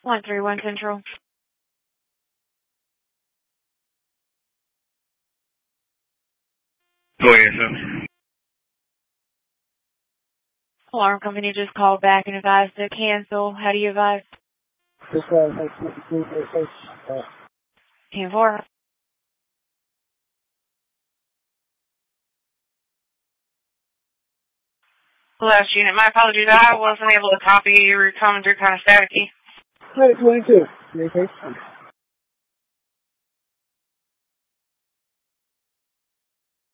131 Central. Go ahead, sir. Alarm company just called back and advised to cancel. How do you advise? Just 10-4. Last unit, my apologies. I wasn't able to copy. Your comments are kind of staticky. 22.